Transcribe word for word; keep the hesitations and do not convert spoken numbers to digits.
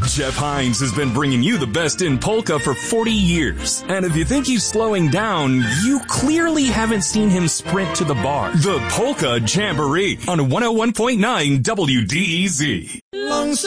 Jeff Hines has been bringing you the best in polka for forty years. And if you think he's slowing down, you clearly haven't seen him sprint to the bar. The Polka Jamboree on one oh one point nine W D E Z.